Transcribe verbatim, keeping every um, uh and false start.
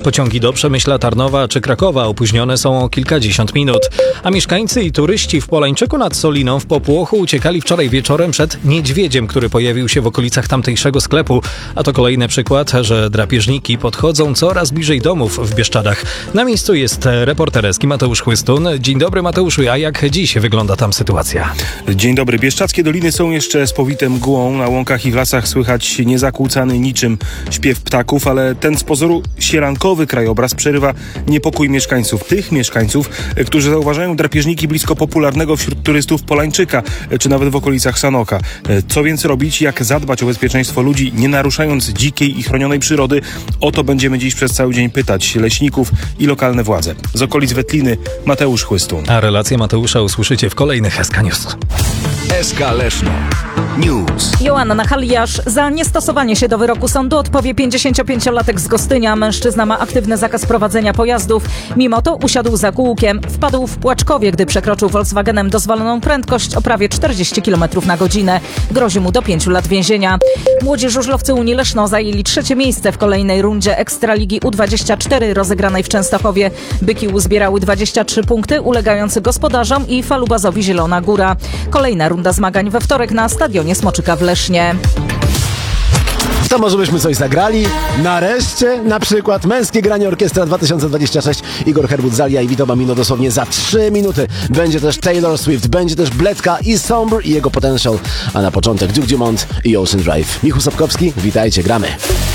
Pociągi do Przemyśla, Tarnowa czy Krakowa opóźnione są o kilkadziesiąt minut. A mieszkańcy i turyści w Polańczyku nad Soliną w popłochu uciekali wczoraj wieczorem przed niedźwiedziem, który pojawił się w okolicach tamtejszego sklepu. A to kolejny przykład, że drapieżniki podchodzą coraz bliżej domów w Bieszczadach. Na miejscu jest reporter Eski Mateusz Chłystun. Dzień dobry, Mateuszu, a jak dziś wygląda tam sytuacja? Dzień dobry. Bieszczadzkie doliny są jeszcze spowite mgłą. Na łąkach i w lasach słychać niezakłócany niczym śpiew ptaków, ale ten z pozoru sierankowy krajobraz przerywa niepokój mieszkańców. Tych mieszkańców, którzy zauważają drapieżniki blisko popularnego wśród turystów Polańczyka, czy nawet w okolicach Sanoka. Co więc robić? Jak zadbać o bezpieczeństwo ludzi, nie naruszając dzikiej i chronionej przyrody? O to będziemy dziś przez cały dzień pytać leśników i lokalne władze. Z okolic Wetliny Mateusz Chłystun. A relację Mateusza usłyszycie w kolejnych S K News. S K Leszno News. Joanna Haliasz za niestosowanie się do wyroku sądu odpowie pięćdziesięciopięciolatek z Gostynia. Mężczyzna ma aktywny zakaz prowadzenia pojazdów. Mimo to usiadł za kółkiem. Wpadł w Płaczkowie, gdy przekroczył Volkswagenem dozwoloną prędkość o prawie czterdzieści kilometrów na godzinę. Grozi mu do pięciu lat więzienia. Młodzi żużlowcy Unii Leszno zajęli trzecie miejsce w kolejnej rundzie Ekstraligi U dwadzieścia cztery rozegranej w Częstochowie. Byki uzbierały dwadzieścia trzy punkty, ulegając gospodarzom i falubazowi Zielona Góra. Kolejna runda zmagań we wtorek na stadionie Smoczyka w Lesznie. To może byśmy coś zagrali? Nareszcie na przykład Męskie Granie Orkiestra dwa tysiące dwadzieścia sześć. Igor Herbut, Zalia i Vito Bambino dosłownie za trzy minuty. Będzie też Taylor Swift, będzie też Bledka i Somber i jego Potential. A na początek Duke Dumont i Ocean Drive. Michał Sapkowski, witajcie, gramy.